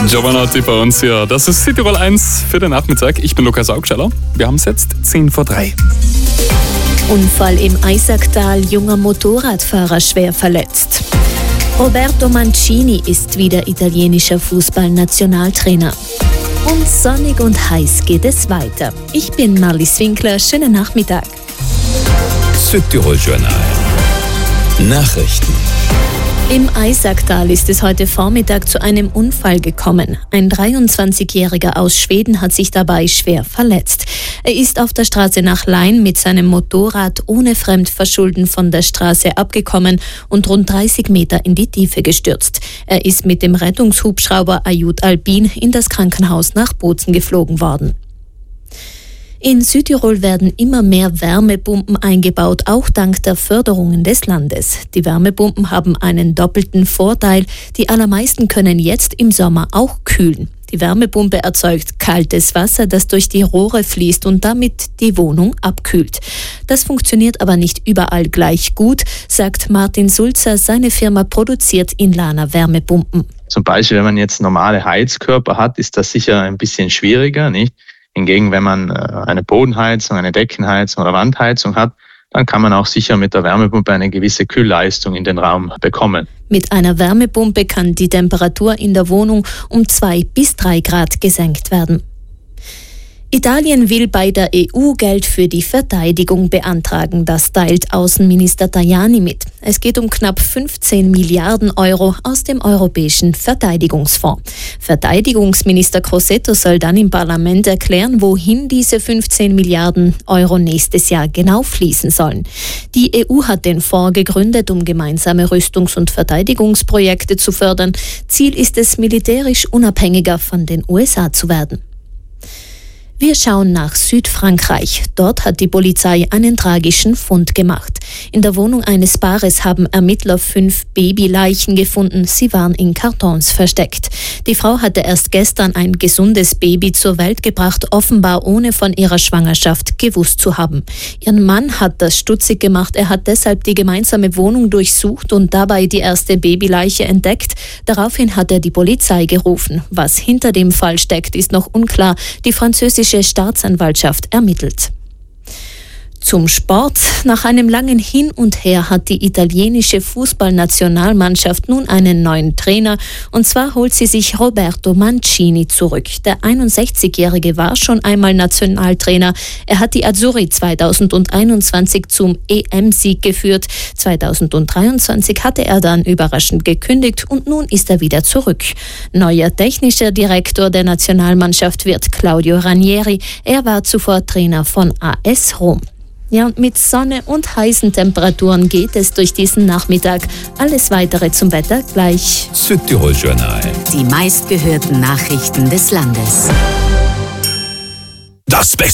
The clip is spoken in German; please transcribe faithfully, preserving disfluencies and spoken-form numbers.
Giovanotti bei uns hier. Das ist Südtirol eins für den Nachmittag. Ich bin Lukas Augsteller. Wir haben es jetzt zehn vor drei. Unfall im Eisacktal, junger Motorradfahrer schwer verletzt. Roberto Mancini ist wieder italienischer Fußballnationaltrainer. Und sonnig und heiß geht es weiter. Ich bin Marlies Winkler. Schönen Nachmittag. Südtirol Journal. Nachrichten. Im Eisacktal ist es heute Vormittag zu einem Unfall gekommen. Ein dreiundzwanzigjähriger aus Schweden hat sich dabei schwer verletzt. Er ist auf der Straße nach Lain mit seinem Motorrad ohne Fremdverschulden von der Straße abgekommen und rund dreißig Meter in die Tiefe gestürzt. Er ist mit dem Rettungshubschrauber Ajut Alpin in das Krankenhaus nach Bozen geflogen worden. In Südtirol werden immer mehr Wärmepumpen eingebaut, auch dank der Förderungen des Landes. Die Wärmepumpen haben einen doppelten Vorteil. Die allermeisten können jetzt im Sommer auch kühlen. Die Wärmepumpe erzeugt kaltes Wasser, das durch die Rohre fließt und damit die Wohnung abkühlt. Das funktioniert aber nicht überall gleich gut, sagt Martin Sulzer. Seine Firma produziert in Lana Wärmepumpen. Zum Beispiel, wenn man jetzt normale Heizkörper hat, ist das sicher ein bisschen schwieriger, nicht? Hingegen, wenn man eine Bodenheizung, eine Deckenheizung oder Wandheizung hat, dann kann man auch sicher mit der Wärmepumpe eine gewisse Kühlleistung in den Raum bekommen. Mit einer Wärmepumpe kann die Temperatur in der Wohnung um zwei bis drei Grad gesenkt werden. Italien will bei der E U Geld für die Verteidigung beantragen. Das teilt Außenminister Tajani mit. Es geht um knapp fünfzehn Milliarden Euro aus dem Europäischen Verteidigungsfonds. Verteidigungsminister Crosetto soll dann im Parlament erklären, wohin diese fünfzehn Milliarden Euro nächstes Jahr genau fließen sollen. Die E U hat den Fonds gegründet, um gemeinsame Rüstungs- und Verteidigungsprojekte zu fördern. Ziel ist es, militärisch unabhängiger von den U S A zu werden. Wir schauen nach Südfrankreich. Dort hat die Polizei einen tragischen Fund gemacht. In der Wohnung eines Paares haben Ermittler fünf Babyleichen gefunden. Sie waren in Kartons versteckt. Die Frau hatte erst gestern ein gesundes Baby zur Welt gebracht, offenbar ohne von ihrer Schwangerschaft gewusst zu haben. Ihren Mann hat das stutzig gemacht. Er hat deshalb die gemeinsame Wohnung durchsucht und dabei die erste Babyleiche entdeckt. Daraufhin hat er die Polizei gerufen. Was hinter dem Fall steckt, ist noch unklar. Die französische Staatsanwaltschaft ermittelt. Zum Sport. Nach einem langen Hin und Her hat die italienische Fußballnationalmannschaft nun einen neuen Trainer, und zwar holt sie sich Roberto Mancini zurück. Der einundsechzigjährige war schon einmal Nationaltrainer. Er hat die Azzurri zweitausendeinundzwanzig zum E M-Sieg geführt. zweitausenddreiundzwanzig hatte er dann überraschend gekündigt und nun ist er wieder zurück. Neuer technischer Direktor der Nationalmannschaft wird Claudio Ranieri. Er war zuvor Trainer von A S Rom. Ja, und mit Sonne und heißen Temperaturen geht es durch diesen Nachmittag. Alles Weitere zum Wetter gleich. Südtirol Journal. Die meistgehörten Nachrichten des Landes. Das Beste.